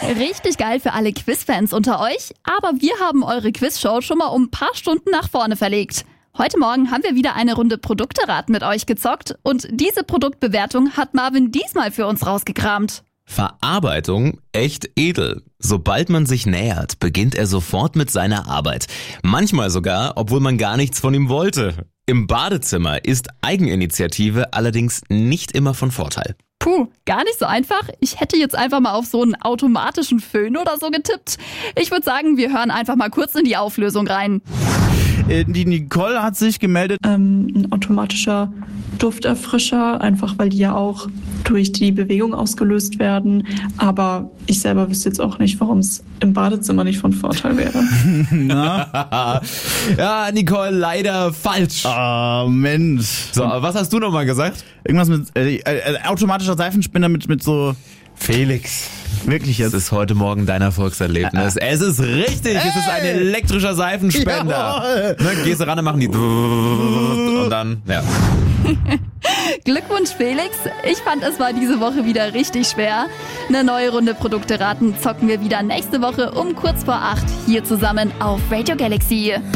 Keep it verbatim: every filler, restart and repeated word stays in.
Richtig geil für alle Quizfans unter euch, aber wir haben eure Quizshow schon mal um ein paar Stunden nach vorne verlegt. Heute Morgen haben wir wieder eine Runde Produkteraten mit euch gezockt und diese Produktbewertung hat Marvin diesmal für uns rausgekramt. Verarbeitung echt edel. Sobald man sich nähert, beginnt er sofort mit seiner Arbeit. Manchmal sogar, obwohl man gar nichts von ihm wollte. Im Badezimmer ist Eigeninitiative allerdings nicht immer von Vorteil. Puh, gar nicht so einfach. Ich hätte jetzt einfach mal auf so einen automatischen Föhn oder so getippt. Ich würde sagen, wir hören einfach mal kurz in die Auflösung rein. Die Nicole hat sich gemeldet. Ähm, ein automatischer Dufterfrischer, einfach weil die ja auch durch die Bewegung ausgelöst werden. Aber ich selber wüsste jetzt auch nicht, warum es im Badezimmer nicht von Vorteil wäre. Ja, Nicole, leider falsch. Oh, Mensch. So, was hast du nochmal gesagt? Irgendwas mit äh, äh, automatischer Seifenspinner mit, mit so... Felix. Wirklich jetzt? Das ist heute Morgen dein Erfolgserlebnis. Ah, ah. Es ist richtig, hey. Es ist ein elektrischer Seifenspender. Ne, gehst du ran und machen die und dann, ja. Glückwunsch Felix, ich fand es war diese Woche wieder richtig schwer. Eine neue Runde Produkte raten zocken wir wieder nächste Woche um kurz vor acht hier zusammen auf Radio Galaxy.